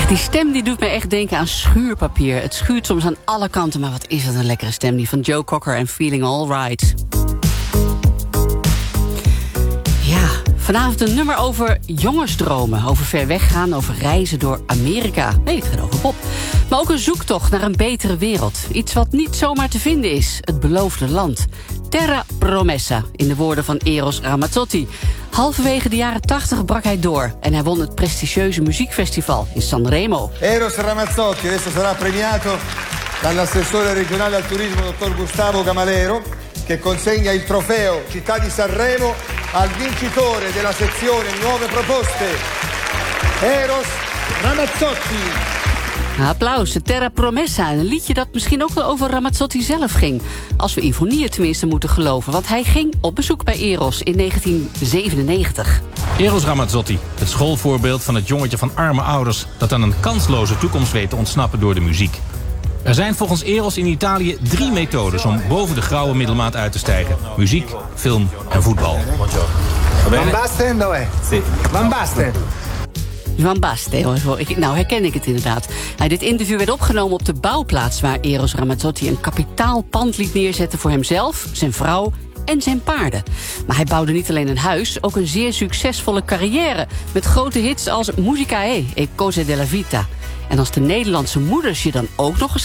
Die stem die doet me echt denken aan schuurpapier. Het schuurt soms aan alle kanten, maar wat is dat een lekkere stem. Die van Joe Cocker en Feeling Alright. Ja, vanavond een nummer over jongensdromen. Over ver weggaan, over reizen door Amerika. Nee, het gaat over pop. Maar ook een zoektocht naar een betere wereld. Iets wat niet zomaar te vinden is. Het beloofde land. Terra Promessa, in de woorden van Eros Ramazzotti. Halverwege de jaren 80 brak hij door en hij won het prestigieuze muziekfestival in Sanremo. Eros Ramazzotti adesso sarà premiato dall'assessore regionale al turismo dottor Gustavo Camalero, che consegna il trofeo Città di Sanremo al vincitore della sezione Nuove Proposte, Eros Ramazzotti. Applaus, Terra Promessa, een liedje dat misschien ook wel over Ramazzotti zelf ging. Als we Yvonne tenminste moeten geloven, want hij ging op bezoek bij Eros in 1997. Eros Ramazzotti, het schoolvoorbeeld van het jongetje van arme ouders dat aan een kansloze toekomst weet te ontsnappen door de muziek. Er zijn volgens Eros in Italië 3 methodes om boven de grauwe middelmaat uit te stijgen. Muziek, film en voetbal. Van Basten, dov'è? Sì. Van Basten. Van Basten, nou herken ik het inderdaad. Dit interview werd opgenomen op de bouwplaats waar Eros Ramazzotti een kapitaal pand liet neerzetten voor hemzelf, zijn vrouw en zijn paarden. Maar hij bouwde niet alleen een huis, ook een zeer succesvolle carrière met grote hits als Musica e Cose della Vita. En als de Nederlandse moeders je dan ook nog eens